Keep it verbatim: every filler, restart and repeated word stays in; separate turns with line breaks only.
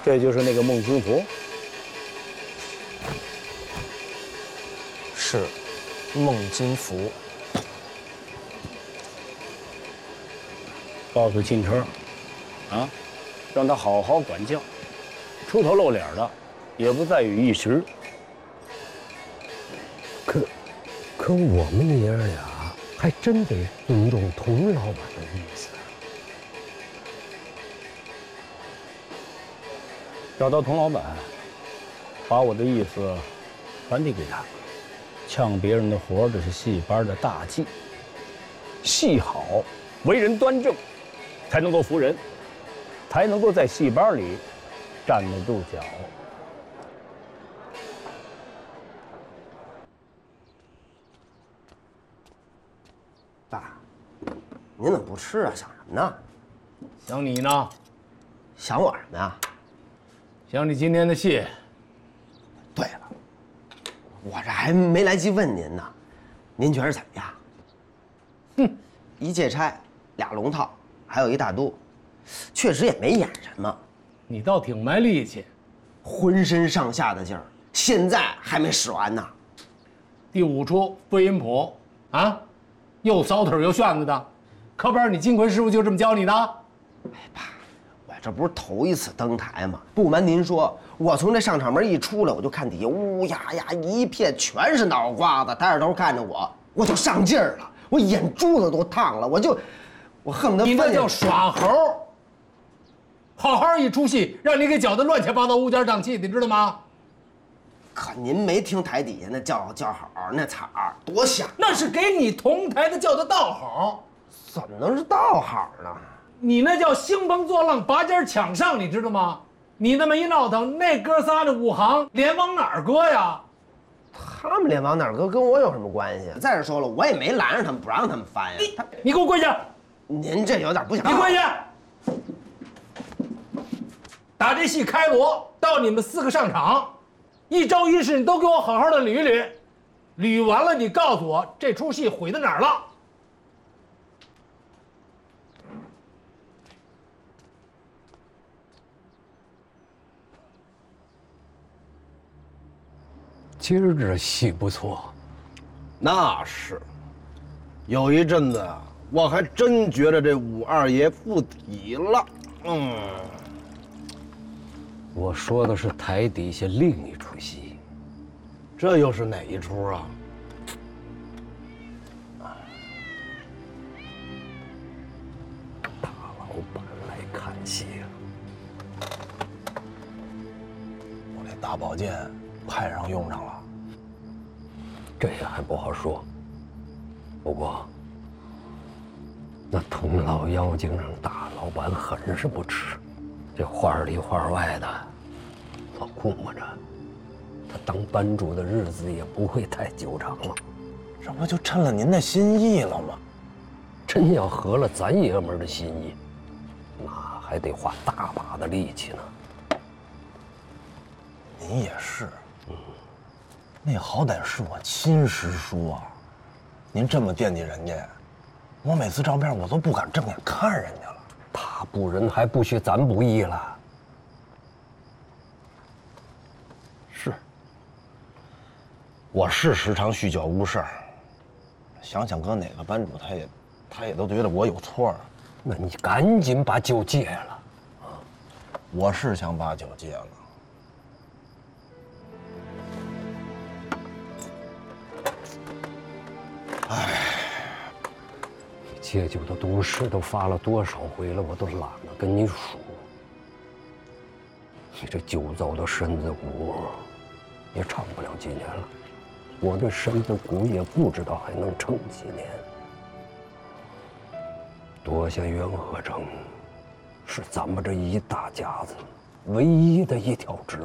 这就是那个孟金福。
是，孟金福。
告诉秦城，啊，让他好好管教，出头露脸的，也不在于一时。
可，可我们爷儿俩还真得尊重童老板的意思。
找到童老板，把我的意思传递给他。抢别人的活，这是戏班的大忌。戏好，为人端正，才能够服人，才能够在戏班里站得住脚。
爸，您怎么不吃啊？想什么呢？
想你呢？
想我什么呀？
想你今天的戏。
对了，我这还没来及问您呢，您觉得怎么样？哼，一借差，俩龙套，还有一大肚，确实也没演什么。
你倒挺卖力气，
浑身上下的劲儿，现在还没使完呢。
第五出飞云谱啊，又扫腿又旋子的，课本你金坤师傅就这么教你的？
哎，爸，我这不是头一次登台吗？不瞒您说，我从这上场门一出来，我就看底下乌压压一片，全是脑瓜子，抬着头看着我，我就上劲儿了，我眼珠子都烫了，我就，我恨不得
你那叫耍猴。好好一出戏，让你给搅得乱七八糟、乌烟瘴气，你知道吗？
可您没听台底下那叫叫好那彩儿多响？
那是给你同台的叫的道好，
怎么能是道好呢？
你那叫兴风作浪、拔尖抢上，你知道吗？你那么一闹腾，那哥仨的武行脸往哪儿搁呀？
他们脸往哪儿搁，跟我有什么关系？再者说了，我也没拦着他们，不让他们翻呀。
你你给我跪下！
您这有点不讲。
你跪下！打这戏开锣到你们四个上场，一招一式你都给我好好的捋一捋，捋完了你告诉我这出戏毁在哪儿了。
今儿这戏不错，
那是，有一阵子啊，我还真觉得这武二爷附体了。嗯，
我说的是台底下另一出戏，
这又是哪一出啊？
大老板来看戏了，
我这大宝剑派上用场了。
这也还不好说。不过，那童老妖精让大老板很是不吃，这话里话外的，老估摸着，他当班主的日子也不会太久长了。
这不就趁了您的心意了吗？
真要合了咱爷们儿的心意，那还得花大把的力气呢。
您也是，嗯，那好歹是我亲师叔啊，您这么惦记人家，我每次照面我都不敢正眼看人家了。
他不仁还不许咱不义了。
是，我是时常酗酒误事儿，想想搁哪个班主他也，他也都觉得我有错啊。
那你赶紧把酒戒了啊！
我是想把酒戒了。
唉，戒酒的毒誓都发了多少回了，我都懒得跟你数。你这酒糟的身子骨也唱不了几年了，我这身子骨也不知道还能撑几年。夺下元和城，是咱们这一大家子唯一的一条指